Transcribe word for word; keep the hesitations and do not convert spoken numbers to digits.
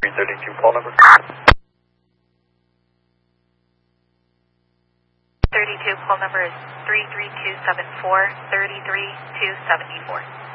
three thirty-two, call number. thirty-two, call number is three three two seven four, three three two seven four.